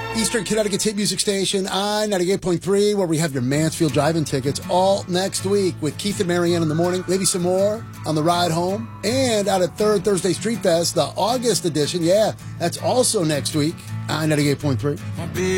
Eastern Connecticut's hit music station, I-98.3, where we have your Mansfield Drive-In tickets all next week with Keith and Marianne in the morning, maybe some more on the ride home, and out at Third Thursday Street Fest, the August edition. Yeah, that's also next week, I-98.3.